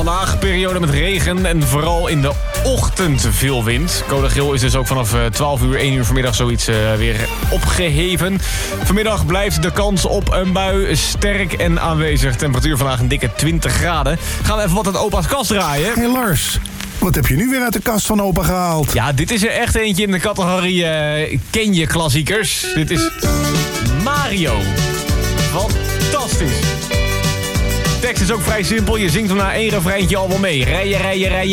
vandaag. Periode met regen en vooral in de ochtend veel wind. Code geel is dus ook vanaf 12 uur, 1 uur vanmiddag zoiets weer opgeheven. Vanmiddag blijft de kans op een bui sterk en aanwezig. Temperatuur vandaag een dikke 20 graden. Gaan we even wat uit opa's kast draaien. Hey Lars, wat heb je nu weer uit de kast van opa gehaald? Ja, dit is er echt eentje in de categorie ken je klassiekers. Dit is Mario. Fantastisch. De tekst is ook vrij simpel. Je zingt hem na 1 refreintje al wel mee. Rijden, rijden, rijden.